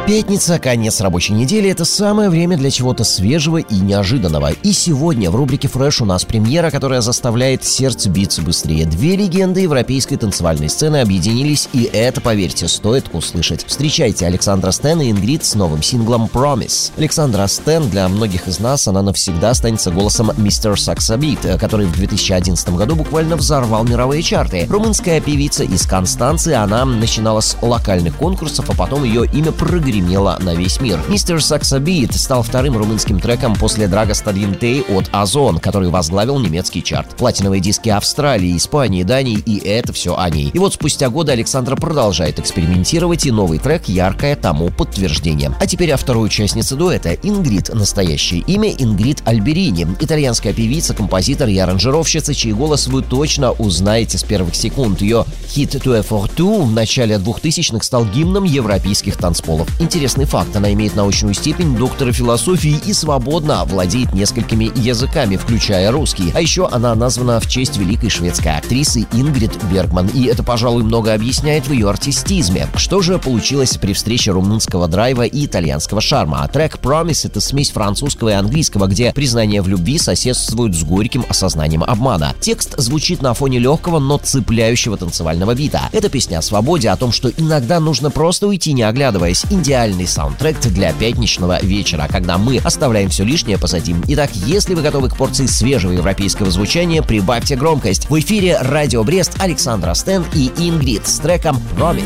Пятница, конец рабочей недели – это самое время для чего-то свежего и неожиданного. И сегодня в рубрике «Фреш» у нас премьера, которая заставляет сердце биться быстрее. Две легенды европейской танцевальной сцены объединились, и это, поверьте, стоит услышать. Встречайте Александра Стэн и Ингрид с новым синглом «Promise». Александра Стэн для многих из нас, она навсегда останется голосом Mr. Saxa Beat, который в 2011 году буквально взорвал мировые чарты. Румынская певица из Констанции, она начинала с локальных конкурсов, а потом ее имя прогремело на весь мир. Mr. Saxa Beat стал вторым румынским треком после Dragosta Dintei от Озон, который возглавил немецкий чарт. Платиновые диски Австралии, Испании, Дании, и это все о ней. И вот спустя годы Александра продолжает экспериментировать, и новый трек — яркое тому подтверждение. А теперь о второй участнице дуэта. Ингрид. Настоящее имя Ингрид Альберини. Итальянская певица, композитор и аранжировщица, чей голос вы точно узнаете с первых секунд. Ее хит «Tu es for tu» в начале 2000-х стал гимном европейских танцполов. Интересный факт: она имеет научную степень доктора философии и свободно владеет несколькими языками, включая русский. А еще она названа в честь великой шведской актрисы Ингрид Бергман, и это, пожалуй, много объясняет в ее артистизме. Что же получилось при встрече румынского драйва и итальянского шарма? Трек «Promise» — это смесь французского и английского, где признание в любви соседствует с горьким осознанием обмана. Текст звучит на фоне легкого, но цепляющего танцевального бита. Это песня о свободе, о том, что иногда нужно просто уйти, не оглядываясь. Идеальный саундтрек для пятничного вечера, когда мы оставляем все лишнее позади. Итак, если вы готовы к порции свежего европейского звучания, прибавьте громкость. В эфире Радио Брест, Александра Стэн и Ингрид с треком «Promise».